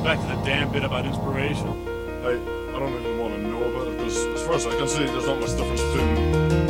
back to the damn bit about inspiration. I don't even want to know about it, because as far as I can see, there's not much difference between